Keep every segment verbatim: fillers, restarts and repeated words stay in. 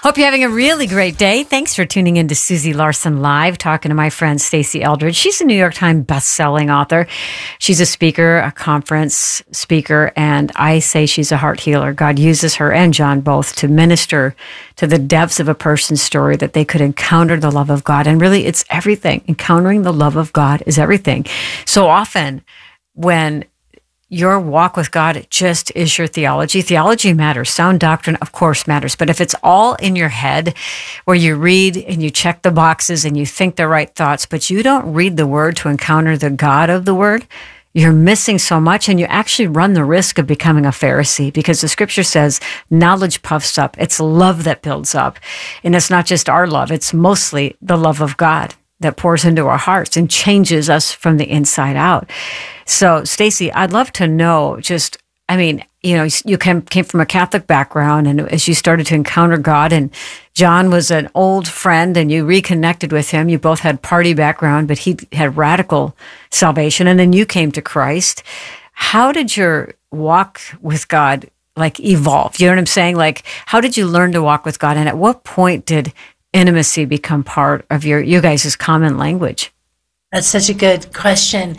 Hope you're having a really great day. Thanks for tuning in to Susie Larson Live, talking to my friend Stacey Eldridge. She's a New York Times best-selling author. She's a speaker, a conference speaker, and I say she's a heart healer. God uses her and John both to minister to the depths of a person's story that they could encounter the love of God. And really, it's everything. Encountering the love of God is everything. So often, when your walk with God just is your theology. Theology matters. Sound doctrine, of course, matters. But if it's all in your head, where you read and you check the boxes and you think the right thoughts, but you don't read the Word to encounter the God of the Word, you're missing so much, and you actually run the risk of becoming a Pharisee, because the Scripture says knowledge puffs up. It's love that builds up. And it's not just our love. It's mostly the love of God that pours into our hearts and changes us from the inside out. So, Stacey, I'd love to know just, I mean, you know, you came, came from a Catholic background, and as you started to encounter God, and John was an old friend, and you reconnected with him. You both had party background, but he had radical salvation, and then you came to Christ. How did your walk with God, like, evolve? You know what I'm saying? Like, how did you learn to walk with God, and at what point did intimacy become part of your you guys' common language? That's such a good question.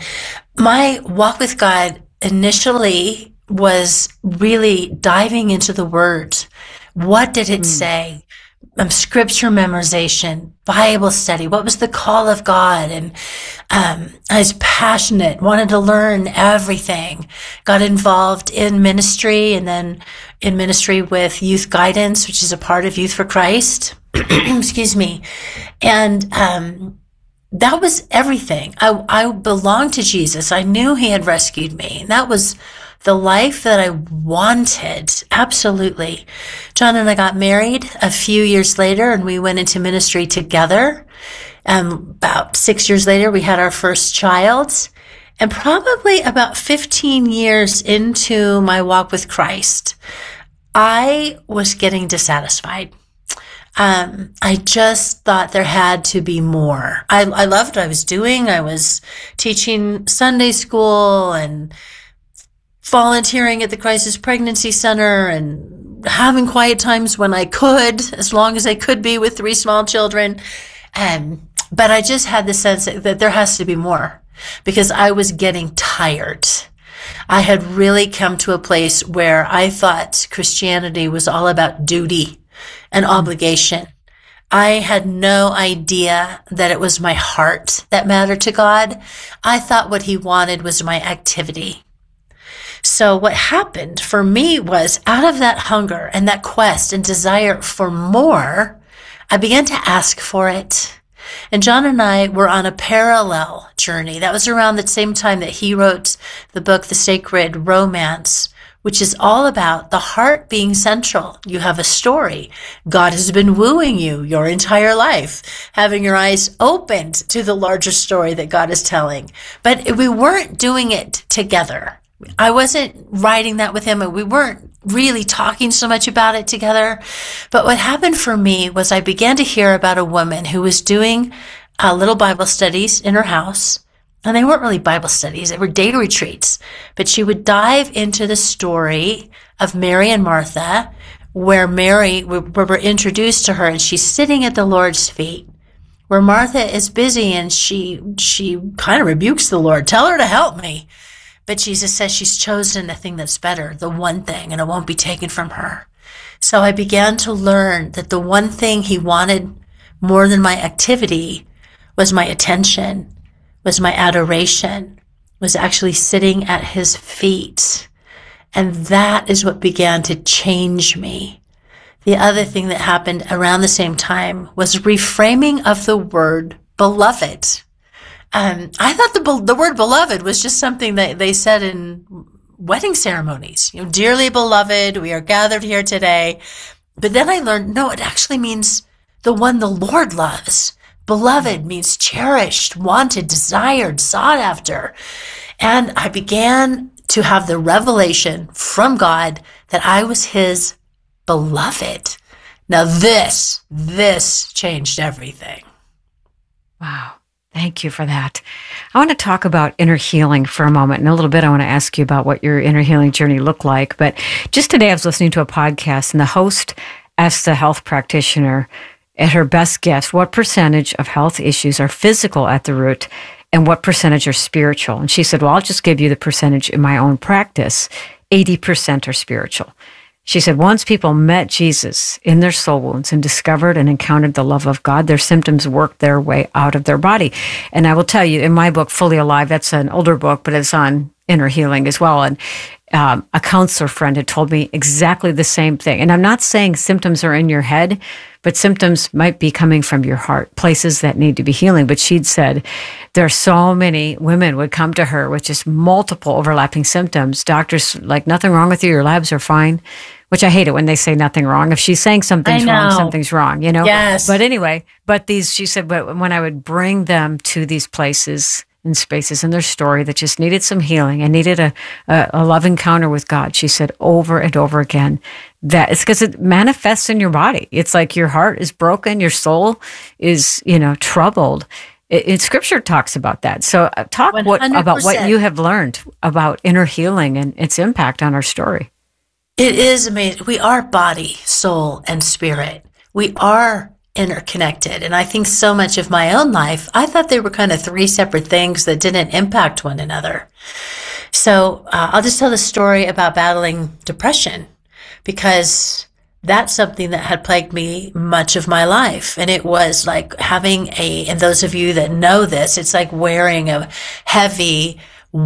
My walk with God initially was really diving into the Word. What did it mm. say? Um, scripture memorization, Bible study. What was the call of God? And um, I was passionate, wanted to learn everything. Got involved in ministry, and then in ministry with Youth Guidance, which is a part of Youth for Christ. Excuse me. And um, that was everything. I, I belonged to Jesus. I knew he had rescued me. And that was the life that I wanted. Absolutely. John and I got married a few years later, and we went into ministry together. Um, about six years later, we had our first child. And probably about fifteen years into my walk with Christ, I was getting dissatisfied. Um, I just thought there had to be more. I, I loved what I was doing. I was teaching Sunday school and volunteering at the Crisis Pregnancy Center and having quiet times when I could, as long as I could be with three small children. Um, but I just had the sense that there has to be more, because I was getting tired. I had really come to a place where I thought Christianity was all about duty and obligation. I had no idea that it was my heart that mattered to God. I thought what he wanted was my activity. So what happened for me was, out of that hunger and that quest and desire for more, I began to ask for it. And John and I were on a parallel journey. That was around the same time that he wrote the book, The Sacred Romance, which is all about the heart being central. You have a story. God has been wooing you your entire life, having your eyes opened to the larger story that God is telling. But we weren't doing it together. I wasn't writing that with him, and we weren't really talking so much about it together. But what happened for me was I began to hear about a woman who was doing uh, little Bible studies in her house. And they weren't really Bible studies, they were day retreats. But she would dive into the story of Mary and Martha, where Mary, where we're introduced to her, and she's sitting at the Lord's feet, where Martha is busy, and she she kind of rebukes the Lord. Tell her to help me. But Jesus says she's chosen the thing that's better, the one thing, and it won't be taken from her. So I began to learn that the one thing he wanted more than my activity was my attention, was my adoration, was actually sitting at his feet. And that is what began to change me. The other thing that happened around the same time was reframing of the word beloved. Um, I thought the the word beloved was just something that they said in wedding ceremonies. You know, dearly beloved, we are gathered here today. But then I learned, no, it actually means the one the Lord loves. Beloved means cherished, wanted, desired, sought after. And I began to have the revelation from God that I was his beloved. Now this, this changed everything. Wow. Thank you for that. I want to talk about inner healing for a moment. In a little bit, I want to ask you about what your inner healing journey looked like. But just today, I was listening to a podcast, and the host asked the health practitioner at her best guess, what percentage of health issues are physical at the root and what percentage are spiritual? And she said, well, I'll just give you the percentage in my own practice. eighty percent are spiritual. She said, once people met Jesus in their soul wounds and discovered and encountered the love of God, their symptoms worked their way out of their body. And I will tell you, in my book, Fully Alive, that's an older book, but it's on inner healing as well. And um, a counselor friend had told me exactly the same thing. And I'm not saying symptoms are in your head, but symptoms might be coming from your heart, places that need to be healing. But she'd said there are so many women would come to her with just multiple overlapping symptoms. Doctors like, nothing wrong with you, your labs are fine, which I hate it when they say nothing wrong. If she's saying something's wrong, something's wrong, you know? Yes. But anyway, but these, she said, but when I would bring them to these places and spaces in their story that just needed some healing and needed a, a, a love encounter with God, she said over and over again, that it's because it manifests in your body. It's like your heart is broken, your soul is, you know, troubled. It, it, Scripture talks about that. So uh, talk what, about what you have learned about inner healing and its impact on our story. It is amazing. We are body, soul, and spirit. We are interconnected. And I think so much of my own life, I thought they were kind of three separate things that didn't impact one another. So uh, I'll just tell the story about battling depression, because that's something that had plagued me much of my life. And it was like having a, and those of you that know this, it's like wearing a heavy,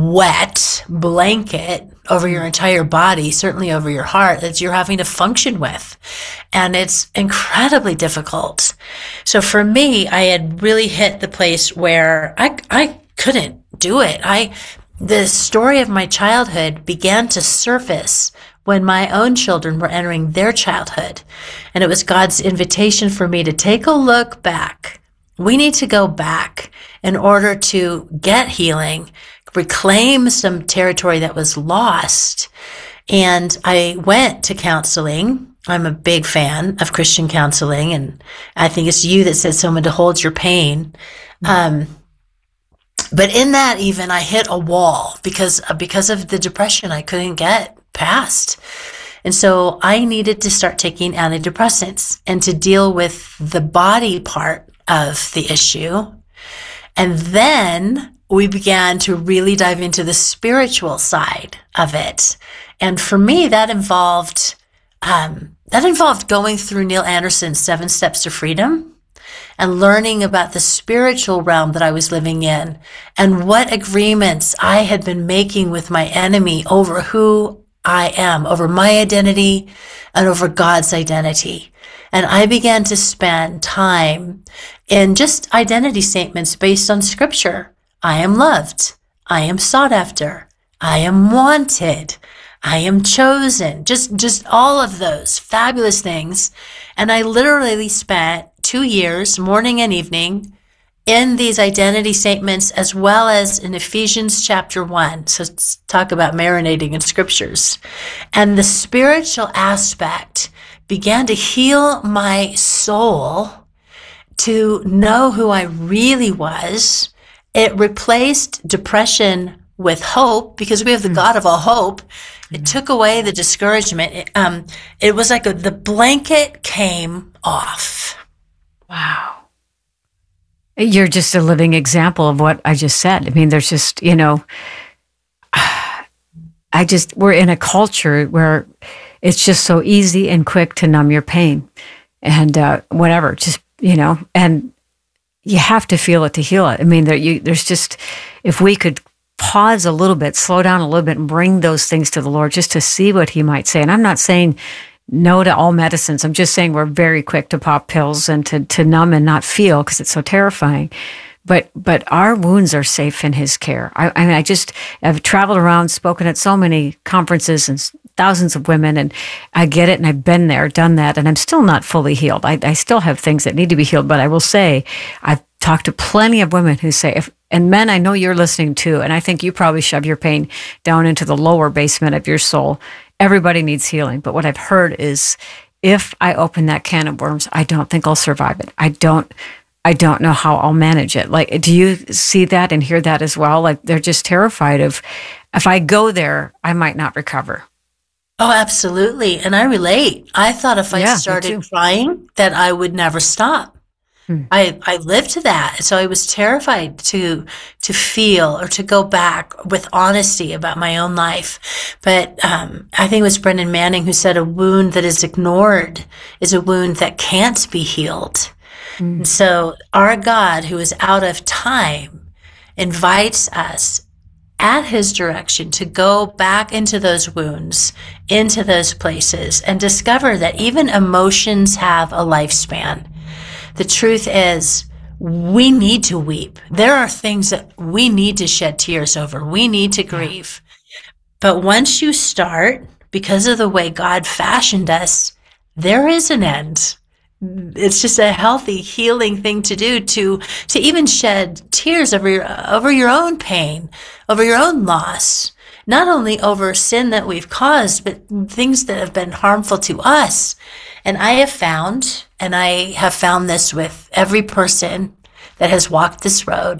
wet blanket over your entire body, certainly over your heart, that you're having to function with. And it's incredibly difficult. So for me, I had really hit the place where I, I couldn't do it. I, the story of my childhood began to surface when my own children were entering their childhood. And it was God's invitation for me to take a look back. We need to go back in order to get healing, reclaim some territory that was lost. And I went to counseling. I'm a big fan of Christian counseling, and I think it's you that said someone to hold your pain. Um, but in that, even I hit a wall because because of the depression I couldn't get past. And so I needed to start taking antidepressants and to deal with the body part of the issue. And then we began to really dive into the spiritual side of it. And for me, that involved, um, that involved going through Neil Anderson's Seven Steps to Freedom and learning about the spiritual realm that I was living in and what agreements I had been making with my enemy over who I am, over my identity and over God's identity. And I began to spend time in just identity statements based on Scripture. I am loved. I am sought after. I am wanted. I am chosen. Just, just all of those fabulous things. And I literally spent two years, morning and evening, in these identity statements, as well as in Ephesians chapter one. So let's talk about marinating in Scriptures. And the spiritual aspect began to heal my soul to know who I really was. It replaced depression with hope, because we have the God of all hope. It took away the discouragement. It, um, it was like a, the blanket came off. Wow. You're just a living example of what I just said. I mean, there's just, you know, I just, we're in a culture where it's just so easy and quick to numb your pain and uh, whatever, just, you know, and you have to feel it to heal it. I mean, there, you, there's just, if we could pause a little bit, slow down a little bit and bring those things to the Lord just to see what He might say. And I'm not saying no to all medicines. I'm just saying we're very quick to pop pills and to, to numb and not feel because it's so terrifying. But but our wounds are safe in His care. I, I mean, I just have traveled around, spoken at so many conferences and thousands of women, and I get it, and I've been there, done that, and I'm still not fully healed. I, I still have things that need to be healed, but I will say I've talked to plenty of women who say, if, and men, I know you're listening too, and I think you probably shove your pain down into the lower basement of your soul. Everybody needs healing, but what I've heard is, if I open that can of worms, I don't think I'll survive it. I don't. I don't know how I'll manage it. Like, do you see that and hear that as well? Like, they're just terrified of, if I go there, I might not recover. Oh, absolutely. And I relate. I thought if I Yeah, me started too. crying that I would never stop. Hmm. I, I lived to that. So I was terrified to, to feel or to go back with honesty about my own life. But, um, I think it was Brendan Manning who said a wound that is ignored is a wound that can't be healed. Hmm. And so our God, who is out of time, invites us at his direction to go back into those wounds, into those places, and discover that even emotions have a lifespan. The truth is, we need to weep. There are things that we need to shed tears over. We need to grieve. But once you start, because of the way God fashioned us, there is an end. It's just a healthy, healing thing to do, to to even shed tears over your, over your own pain, over your own loss, not only over sin that we've caused, but things that have been harmful to us. And I have found, and I have found this with every person that has walked this road,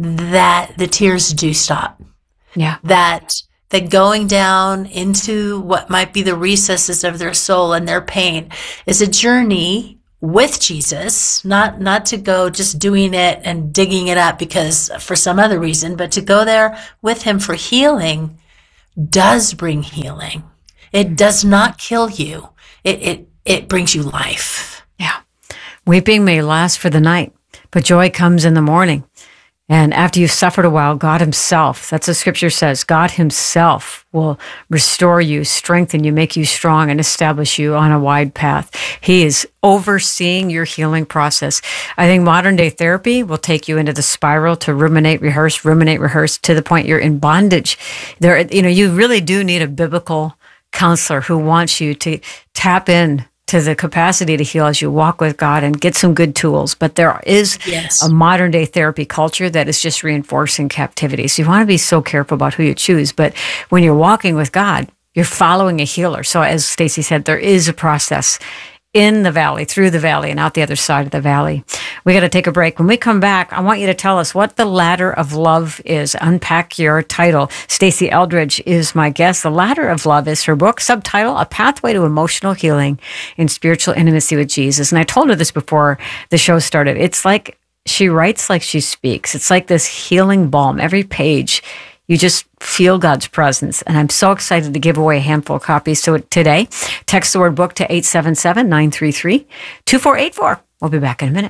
that the tears do stop. Yeah. That that going down into what might be the recesses of their soul and their pain is a journey with Jesus, not not to go just doing it and digging it up because for some other reason, but to go there with him for healing does bring healing. It does not kill you. It it it brings you life. Yeah. Weeping may last for the night, but joy comes in the morning. And after you've suffered a while, God himself, that's what scripture says, God himself will restore you, strengthen you, make you strong, and establish you on a wide path. He is overseeing your healing process. I think modern day therapy will take you into the spiral to ruminate, rehearse, ruminate, rehearse to the point you're in bondage. There, you know, you really do need a biblical counselor who wants you to tap in to the capacity to heal as you walk with God and get some good tools. But there is Yes. a modern day therapy culture that is just reinforcing captivity. So you want to be so careful about who you choose. But when you're walking with God, you're following a healer. So as Stacy said, there is a process in the valley, through the valley, and out the other side of the valley. We got to take a break. When we come back, I want you to tell us what the Ladder of Love is. Unpack your title. Stacy Eldredge is my guest. The Ladder of Love is her book. Subtitle, A Pathway to Emotional Healing and Spiritual Intimacy with Jesus. And I told her this before the show started. It's like she writes like she speaks. It's like this healing balm. Every page, you just feel God's presence. And I'm so excited to give away a handful of copies. So today, text the word book to eight seven seven, nine three three, two four eight four. We'll be back in a minute.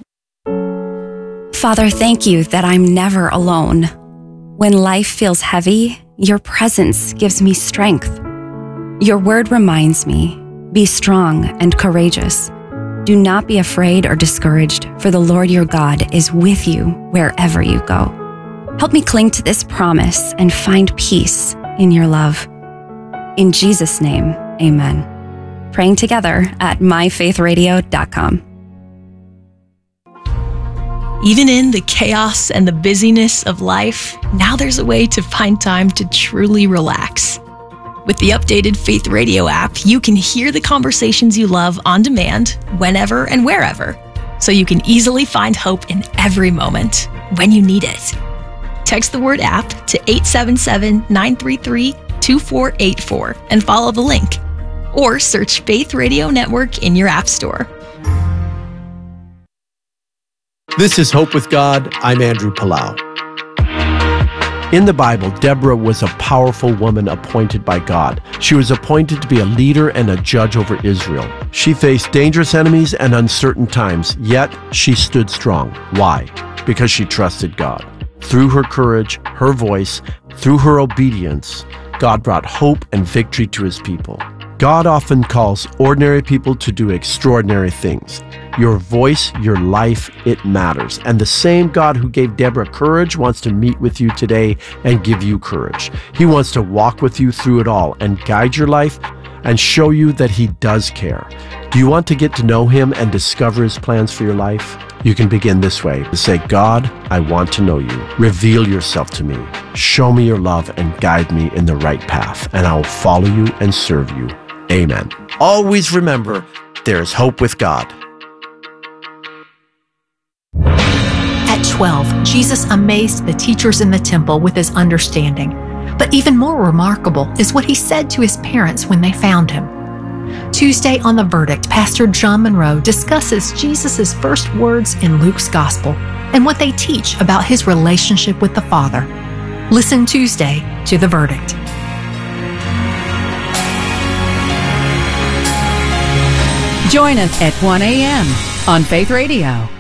Father, thank you that I'm never alone. When life feels heavy, your presence gives me strength. Your word reminds me, be strong and courageous. Do not be afraid or discouraged, for the Lord your God is with you wherever you go. Help me cling to this promise and find peace in your love. In Jesus' name, amen. Praying together at my faith radio dot com. Even in the chaos and the busyness of life, now there's a way to find time to truly relax. With the updated Faith Radio app, you can hear the conversations you love on demand, whenever and wherever, so you can easily find hope in every moment when you need it. Text the word app to eight seven seven, nine three three, two four eight four and follow the link. Or search Faith Radio Network in your app store. This is Hope with God. I'm Andrew Palau. In the Bible, Deborah was a powerful woman appointed by God. She was appointed to be a leader and a judge over Israel. She faced dangerous enemies and uncertain times, yet she stood strong. Why? Because she trusted God. Through her courage, her voice, through her obedience, God brought hope and victory to his people. God often calls ordinary people to do extraordinary things. Your voice, your life, it matters. And the same God who gave Deborah courage wants to meet with you today and give you courage. He wants to walk with you through it all and guide your life and show you that he does care. Do you want to get to know him and discover his plans for your life? You can begin this way. Say, God, I want to know you. Reveal yourself to me. Show me your love and guide me in the right path, and I will follow you and serve you. Amen. Always remember, there is hope with God. At twelve, Jesus amazed the teachers in the temple with his understanding. But even more remarkable is what he said to his parents when they found him. Tuesday on The Verdict, Pastor John Monroe discusses Jesus' first words in Luke's Gospel and what they teach about his relationship with the Father. Listen Tuesday to The Verdict. Join us at one a.m. on Faith Radio.